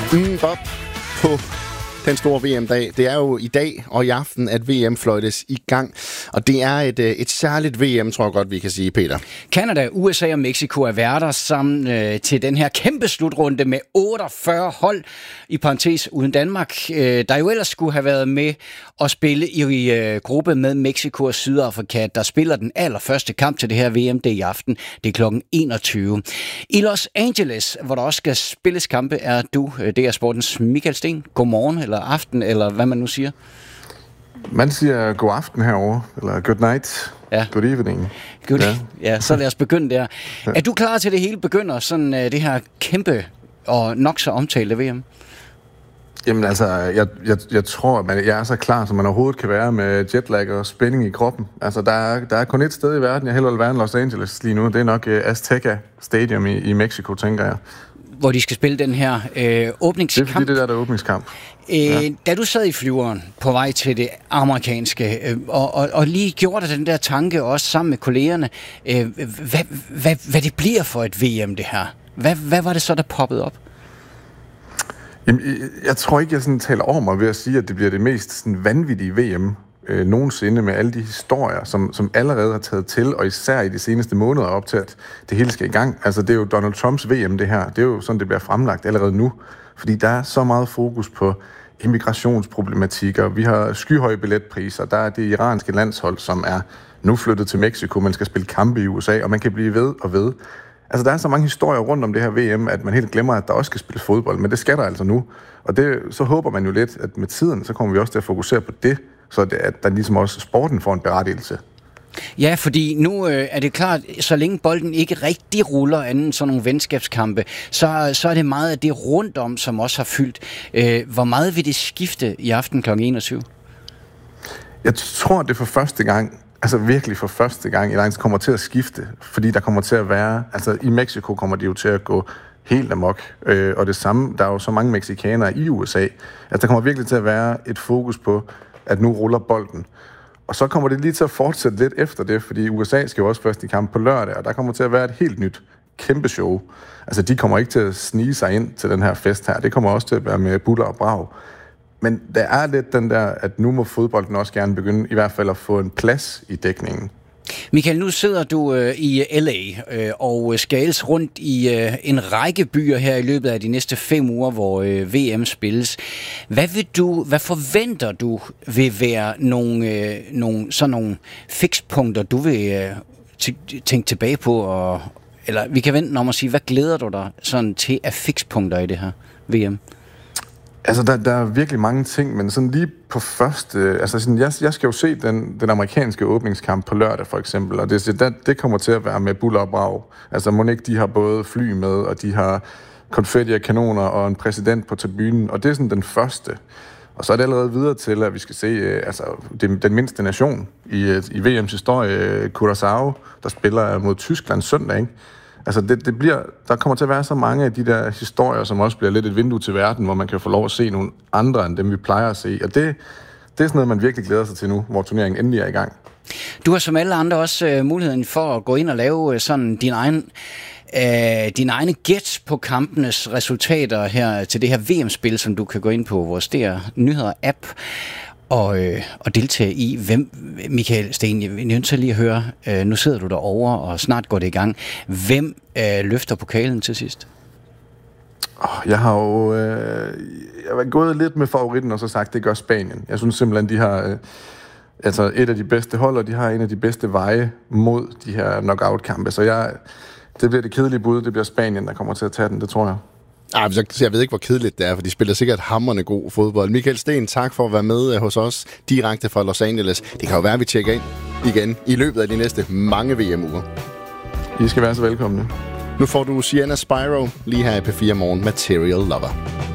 Bob på den store VM-dag. Det er jo i dag og i aften, at VM fløjtes i gang. Og det er et særligt VM, tror jeg godt, vi kan sige, Peter. Canada, USA og Mexico er værter sammen til den her kæmpe slutrunde med 48 hold, i parentes uden Danmark, der jo ellers skulle have været med at spille i gruppe med Mexico og Sydafrika, der spiller den allerførste kamp til det her VM, det i aften. Det er klokken 21. I Los Angeles, hvor der også skal spilles kampe, er du, det er sportens Michael Sten. Godmorgen, eller aften, eller hvad man nu siger. Man siger god aften herovre, eller good night, ja. Good evening. Good. Ja, så lad os begynde der. Ja. Er du klar til det hele begynder, sådan det her kæmpe og nok så omtalte VM? Jamen altså, jeg tror, at jeg er så klar, som man overhovedet kan være med jetlag og spænding i kroppen. Altså, der er kun et sted i verden, jeg hellere vil være end Los Angeles lige nu. Det er nok Azteca Stadium i Mexico, tænker jeg. Hvor de skal spille den her åbningskamp. Det er fordi, det er åbningskamp. Da du sad i flyveren på vej til det amerikanske, og lige gjorde dig den der tanke også sammen med kollegerne, hvad det bliver for et VM, det her? Hvad var det så, der poppede op? Jamen, jeg tror ikke, jeg sådan taler over mig ved at sige, at det bliver det mest sådan vanvittige VM nogensinde med alle de historier, som allerede har taget til, og især i de seneste måneder op til, at det hele skal i gang. Altså, det er jo Donald Trumps VM, det her. Det er jo sådan, det bliver fremlagt allerede nu. Fordi der er så meget fokus på immigrationsproblematikker. Vi har skyhøje billetpriser. Der er det iranske landshold, som er nu flyttet til Mexico. Man skal spille kampe i USA, og man kan blive ved og ved. Altså, der er så mange historier rundt om det her VM, at man helt glemmer, at der også skal spilles fodbold. Men det skal der altså nu. Og så håber man jo lidt, at med tiden, så kommer vi også til at fokusere på det, så at der ligesom også sporten får en berettigelse. Ja, fordi nu er det klart, så længe bolden ikke rigtig ruller anden sådan nogle venskabskampe, så er det meget af det rundt om, som også har fyldt. Hvor meget vil det skifte i aften kl. 21? Jeg tror, det for første gang, altså virkelig for første gang i lang tid kommer til at skifte, fordi der kommer til at være, altså i Mexico kommer de jo til at gå helt amok, og det samme, der er jo så mange mexikanere i USA, at der kommer virkelig til at være et fokus på, at nu ruller bolden. Og så kommer det lige til at fortsætte lidt efter det, fordi USA skal jo også først i kamp på lørdag, og der kommer til at være et helt nyt kæmpe show. Altså, de kommer ikke til at snige sig ind til den her fest her. Det kommer også til at være med buller og brag. Men der er lidt den der, at nu må fodbolden også gerne begynde i hvert fald at få en plads i dækningen. Michael, nu sidder du i LA og skales rundt i en række byer her i løbet af de næste 5 uger, hvor VM spilles. Hvad forventer du vil være nogle fikspunkter, du vil tænke tilbage på? Eller vi kan vente om at sige, hvad glæder du dig sådan til af fikspunkter i det her VM? Altså, der er virkelig mange ting, men sådan lige på første... Altså, sådan, jeg skal jo se den amerikanske åbningskamp på lørdag, for eksempel, og det kommer til at være med buller og brag. Altså, må ikke de har både fly med, og de har konfetti og kanoner og en præsident på tribunen, og det er sådan den første. Og så er det allerede videre til, at vi skal se den mindste nation i VM's historie, Curaçao, der spiller mod Tyskland søndag, ikke? Altså, der kommer til at være så mange af de der historier, som også bliver lidt et vindue til verden, hvor man kan få lov at se nogle andre, end dem vi plejer at se. Og det er sådan noget, man virkelig glæder sig til nu, hvor turneringen endelig er i gang. Du har som alle andre også muligheden for at gå ind og lave sådan dine egne gæt på kampenes resultater her til det her VM-spil, som du kan gå ind på vores DR Nyheder-app og deltage i. Michael Sten, jeg er nødt til lige at høre, nu sidder du derovre, og snart går det i gang. Hvem løfter pokalen til sidst? Jeg har jo gået lidt med favoritten, og så sagt, det gør Spanien. Jeg synes simpelthen, de har et af de bedste hold, og de har en af de bedste veje mod de her knockout-kampe. Så det bliver det kedelige bud, det bliver Spanien, der kommer til at tage den, det tror jeg. Jeg ved ikke, hvor kedeligt det er, for de spiller sikkert hamrende god fodbold. Michael Sten, tak for at være med hos os direkte fra Los Angeles. Det kan jo være, at vi tjekker ind igen i løbet af de næste mange VM-uger. I skal være så velkomne. Nu får du Sienna Spyro lige her i P4 Morgen, Material Lover.